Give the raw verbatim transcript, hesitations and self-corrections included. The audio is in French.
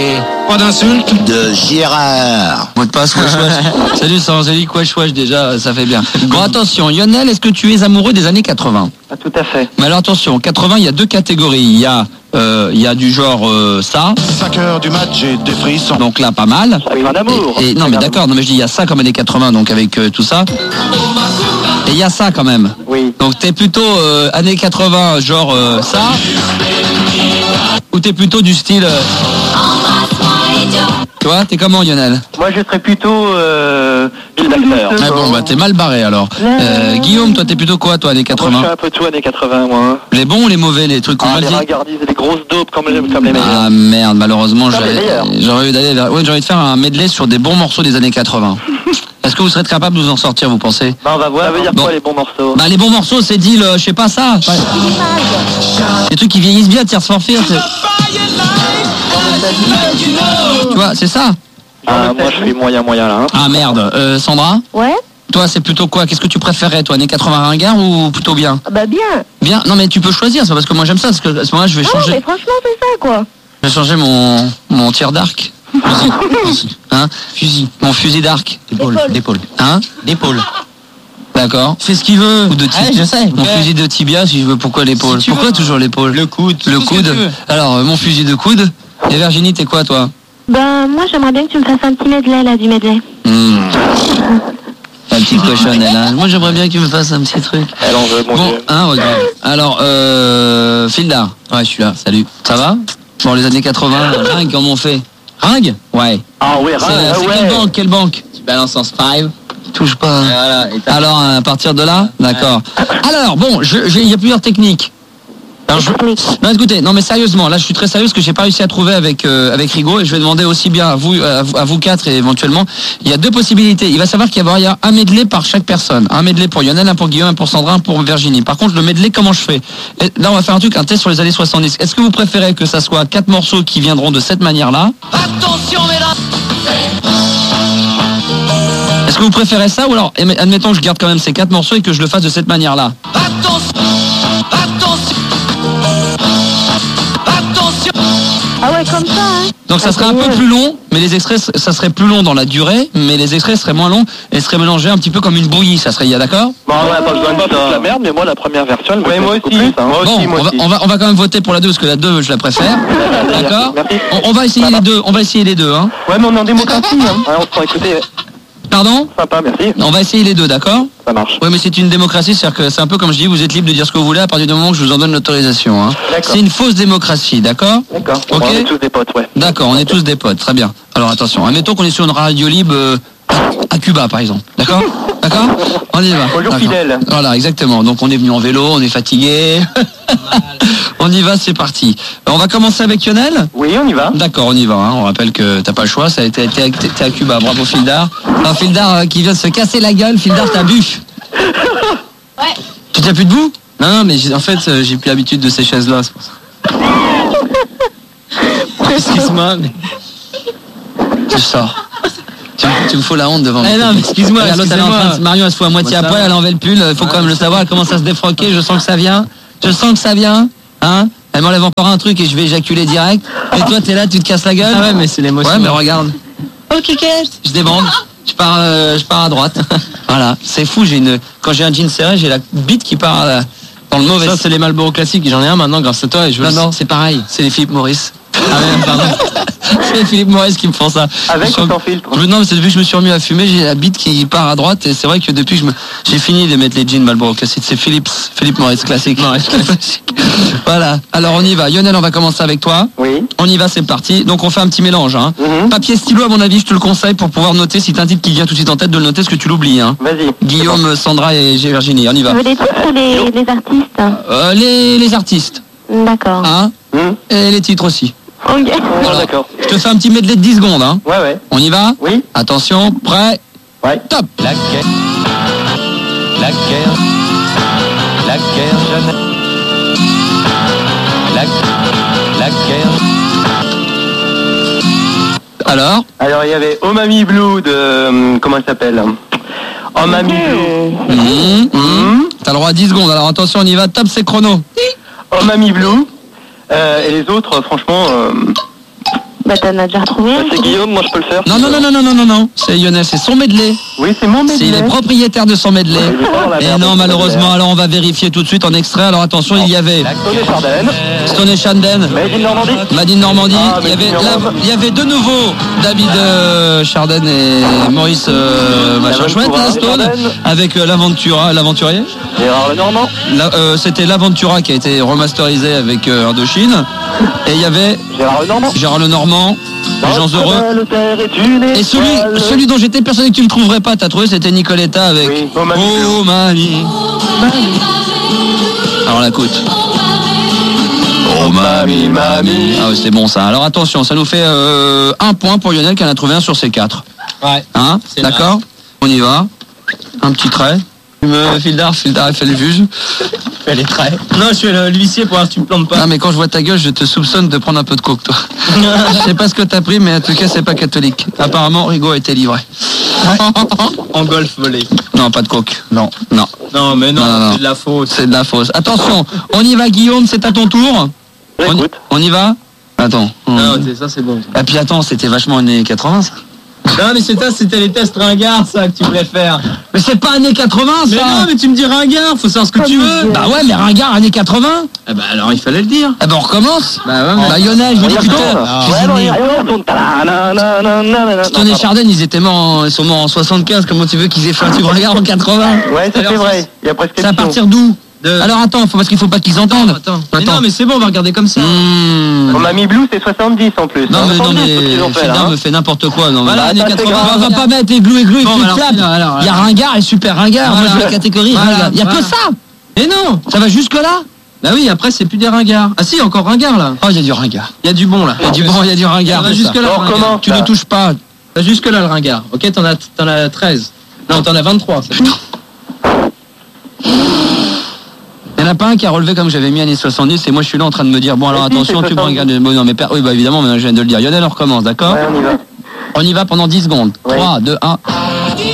Pas d'insulte. De Gérard. Mot de passe, wesh wesh. Salut, c'est Angélique, wesh wesh, déjà, ça fait bien. Bon, attention, Lionel, est-ce que tu es amoureux des années quatre-vingts? Ah, tout à fait. Mais alors attention, quatre-vingts, il y a deux catégories. Il y a, euh, il y a du genre euh, ça. cinq heures du match, j'ai des frissons. Donc là, pas mal. Chagrin d'amour. Et, et- non, mais d'accord, non, mais je dis, il y a ça comme années quatre-vingts, donc avec euh, tout ça. Et il y a ça quand même. Oui. Donc t'es plutôt euh, années quatre-vingts, genre euh, ça. Ou t'es plutôt du style. euh, Tu vois, t'es comment, Lionel? Moi, je serais plutôt euh, Bill Baxter. Ah bon, bah t'es mal barré alors. Euh, Guillaume, toi t'es plutôt quoi, toi, années Moi, je quatre-vingts? suis un peu tout années quatre-vingts, moi. Les bons ou les mauvais, les trucs qu'on Ah, va les dire? ringardis et les grosses dopes comme, les- comme les meilleurs. Ah merde, malheureusement, Comme les j'aurais meilleurs. j'aurais eu d'aller vers... ouais, j'aurais envie de faire un medley sur des bons morceaux des années quatre-vingts. Est-ce que vous serez capable de vous en sortir, vous pensez? Bah, on va voir. Ça veut dire Bon. quoi, les bons morceaux? Bah les bons morceaux, c'est dit, le, je sais pas ça. Ouais. Les trucs qui vieillissent bien, Tears for Fears. c'est- Tu vois, c'est ça. Ah, moi, je suis moyen, moyen, là. Hein. Ah merde, euh, Sandra, Ouais. toi c'est plutôt quoi? Qu'est-ce que tu préférais, toi, années quatre-vingts ringard ou plutôt bien? Ah bah bien. Bien, non mais tu peux choisir, c'est parce que moi j'aime ça, parce que à ce moment-là je vais Non, changer, mais franchement, c'est ça, quoi. je vais changer mon, mon tir d'arc. Fusil. Hein? Fusil. Mon fusil d'arc. D'épaule. D'épaule. Hein? D'épaule. D'accord. Fais ce qu'il veut. Ou de tibia. Ouais, je sais. Mon Ouais. fusil de tibia, si je veux. Pourquoi l'épaule? Si tu Pourquoi veux. toujours l'épaule? Le coude. Le tout ce que coude. tu veux. Alors, euh, mon fusil de coude. Et Virginie, t'es quoi, toi? Ben, moi, j'aimerais bien que tu me fasses un petit medley, là, du medley. Hmm. La petite cochonne, elle. Hein. Moi, j'aimerais bien que tu me fasses un petit truc. Elle en veut, mon Bon, Dieu. hein, regarde. Alors, euh, Fildar. Ouais, je suis là. Salut. Ça va? Bon, les années quatre-vingts, Ring, comment on fait? Ring? Ouais. Ah, ouais, C'est ah, c'est ouais. quelle banque? Quelle banque? Tu balances en five. Touche pas. hein. Voilà. Et t'as- Alors, à partir de là, d'accord. Alors, bon, je- j'ai- il y a plusieurs techniques. Alors, je- Non, écoutez, non mais sérieusement, là je suis très sérieux parce que j'ai pas réussi à trouver avec euh, avec Rigaud et je vais demander aussi bien à vous, à vous à vous quatre et éventuellement. Il y a deux possibilités. Il va savoir qu'il va y avoir un medley par chaque personne. Un medley pour Lionel, un pour Guillaume, un pour Sandra, un pour Virginie. Par contre, le medley, comment je fais? Et là, on va faire un truc, un test sur les années soixante-dix. Est-ce que vous préférez que ça soit quatre morceaux qui viendront de cette manière-là? Attention, mesdames! Est-ce que vous préférez ça ou alors, admettons que je garde quand même ces quatre morceaux et que je le fasse de cette manière-là? Attention! Attention! Attention! Ah ouais, comme ça, hein. Donc ça Ah, serait c'est un peu mieux. plus long, mais les extraits, ça serait plus long dans la durée, mais les extraits seraient moins longs et seraient mélangés un petit peu comme une bouillie, ça serait, d'accord? Bon, on n'a pas besoin de ça. la merde, mais moi, la première version, elle me Ouais, plaît moi beaucoup aussi. plus, hein. Moi Bon, aussi, moi on va, aussi. on, va, on va quand même voter pour la deux, parce que la deux, je la préfère, d'accord? Merci. on, on va essayer les deux, on va essayer les deux, hein. Ouais, mais on est en démocratie, hein. Ah, on se prend écouter. Pardon? Sympa, merci. On va essayer les deux, d'accord? Ça marche. Oui, mais c'est une démocratie, c'est-à-dire que c'est un peu comme je dis, vous êtes libre de dire ce que vous voulez à partir du moment où je vous en donne l'autorisation, hein. D'accord. C'est une fausse démocratie, d'accord? D'accord. Ok. Bon, on est tous des potes, ouais. D'accord, on est tous des potes, très bien. Alors attention, admettons qu'on est sur une radio libre euh, à Cuba par exemple, d'accord? D'accord? On y va. Bonjour, D'accord. fidèle. Voilà, exactement. Donc on est venu en vélo, on est fatigué. On y va, c'est parti. On va commencer avec Lionel? Oui, on y va. D'accord, on y va. hein. On rappelle que t'as pas le choix, ça a été t'es à- t'es à Cuba. Bravo Fildar. Alors Fildar euh, qui vient de se casser la gueule. Fildar, t'as bu? Ouais. Tu tiens plus debout? Non, non, mais j'ai- en fait, euh, j'ai plus l'habitude de ces chaises-là, c'est pour ça. Excuse-moi, mais... Tu sors. Tu, tu me fous la honte devant Eh moi. non, mais excuse-moi, Regarde, l'autre, elle est en train de- excusez-moi. Marion, elle se fout à moitié Moi, à ça poil, va. elle a enlevé le pull, il faut quand même le savoir, elle commence à se défroquer, je sens que ça vient. Je sens que ça vient. Hein? Elle m'enlève encore un truc et je vais éjaculer direct. Et toi, t'es là, tu te casses la gueule. Ah ouais, mais c'est l'émotion. Ouais, mais regarde. Ok, Kate. Je débande, je pars, euh, je pars à droite. Voilà, c'est fou. J'ai une, quand j'ai un jean serré, j'ai la bite qui part euh, dans le mauvais. Ça, c'est les Marlboro classiques. J'en ai un maintenant grâce à toi et je Non, non, c'est pareil. C'est les Philippe Maurice. Ah ouais, pardon. C'est les Philippe Maurice qui me font ça. Avec Je ou suis- sans filtre? je- Non, mais c'est depuis que je me suis remis à fumer, j'ai la bite qui part à droite et c'est vrai que depuis que je me, j'ai fini de mettre les jeans Marlboro classiques. C'est Philippe, Philippe Maurice classique. Voilà. Alors on y va. Lionel, on va commencer avec toi. Oui. On y va, c'est parti. Donc on fait un petit mélange. Hein. Mhm. Papier stylo, à mon avis, je te le conseille pour pouvoir noter si t'as un titre qui vient tout de suite en tête, de le noter, ce que tu l'oublies. Hein. Vas-y. Guillaume, Sandra et Virginie, on y Tu va. veux les titres ou les, les artistes? Euh, les, les artistes, D'accord. hein, Hum. et les titres aussi. Ok. Ah, Alors, d'accord. Je te fais un petit medley de dix secondes. Hein. Ouais, ouais. On y va? Oui. Attention, prêt, Ouais. top. La guerre, la guerre, la guerre jeune, la, la guerre. Alors, Alors, il y avait Oh Mamie Blue de... euh, comment elle s'appelle? Oh Mamie Blue. Mmh, mmh. T'as le droit à dix secondes. Alors attention, on y va, top, c'est chrono. Oh Mamie Blue. Euh, et les autres, franchement... euh, Bah, t'en as déjà retrouvé. Bah, c'est Guillaume, moi je peux le faire. Non, non, non, non, non, non, non, non. C'est Lionel, c'est son medley. Oui, c'est mon C'est il est medley. propriétaire de son medley. Il est pas dans la Et merde, non, son malheureusement, medley. alors on va vérifier tout de suite en extrait. Alors attention, il y avait Tony Chardin. Stone et Shanden, Made in Normandie. Madine Normandie. Ah, Il y Made avait, in la- Normandie. il y avait de nouveau David euh, Charden et Maurice euh, machin chouette, L'Aventura, là, Stone, Charden. avec euh, l'Aventura, l'Aventurier. Gérard Lenormand. La- euh, C'était l'Aventura qui a été remasterisé avec euh, Indochine. Et il y avait Gérard Lenormand. Gérard Lenormand, Les gens heureux. Belle terre est une Et celui, étoile. celui dont j'étais persuadé que tu ne le trouverais pas, t'as trouvé, c'était Nicoletta avec Oui, Oh Mamie Oh Mamie. Alors la écoute. Oh Mamie, Mamie. Ah ouais, c'est bon ça. Alors attention, ça nous fait euh, un point pour Lionel qui en a trouvé un sur ses quatre. Ouais. Hein, C'est d'accord. On y va. Un petit trait. Tu me Fildar, Fildar, il fait le juge. Fais les traits. Non, je suis le- l'huissier pour voir si tu me plantes pas. Non mais quand je vois ta gueule, je te soupçonne de prendre un peu de coke, toi. Je sais pas ce que t'as pris, mais en tout cas, c'est pas catholique. Apparemment, Rigaud a été livré. En golf volé. Non, pas de coke. Non, non. Non, mais non, Non, non, non. c'est de la faute. C'est de la fausse. Attention, on y va, Guillaume, c'est à ton tour. On y, J'écoute. on y va. Attends. Non, c'est- ça c'est bon. Et puis attends, c'était vachement années quatre-vingts, ça. Non, mais c'est ça, c'était les tests ringards, ça, que tu voulais faire. Mais c'est pas années quatre-vingts, ça. Mais non, mais tu me dis ringard, faut savoir ce que tu veux. Bah ouais, mais ringard, années quatre-vingts. Ah bah alors, il fallait le dire. Eh ben on recommence. Bah ouais, mais- Bah Lionel, je vous dis On y putain. retourne. je Ouais, les ai on y nés. retourne. Ta-da-na-na-na-na-na. Stone et Chardin, ils étaient morts, en- ils sont morts en soixante-quinze. Comment tu veux qu'ils aient fait un tube ringard en quatre-vingts? Ouais, ça c'est Alors, vrai. Il y a presque C'est à partir d'où? De- Alors attends, faut, parce qu'il faut pas qu'ils entendent. Attends, attends. Mais non, mais c'est bon, on va regarder comme ça. Mmh. Oh Mamie Blue, c'est soixante-dix en plus. Non hein. mais non mais ce qu'ils ont fait, là, Fildar hein. me fait n'importe quoi. Non, Voilà, mais- années ça, c'est quatre-vingts. on va pas mettre églou églou et Bon, flip alors, flap. alors, alors, Il y a ringard et super ringard. Moi Voilà. je veux la catégorie Voilà, ringard. Il y a que voilà. ça. Mais non. Ça va jusque là? Bah oui, après, c'est plus des ringards. Ah si, encore ringard, là. Oh, il y a du ringard. Il y a du bon, là. Il y a du bon, il y a du ringard. Ça va c'est jusque ça. là, On le ringard. recommence. Tu ne là. touches pas. Va jusque là, le ringard. Ok, t'en as, t'en as treize. Non, t'en as vingt-trois. c'est bon. Il n'y en a pas un qui a relevé comme j'avais mis années soixante-dix et moi je suis là en train de me dire bon alors Mais si, attention c'est tu me soixante-dix. regardes. Bon, non mais per- oui bah évidemment maintenant je viens de le dire. Lionel on recommence, d'accord? Ouais, on y va. On y va pendant dix secondes. Ouais. trois, deux, un.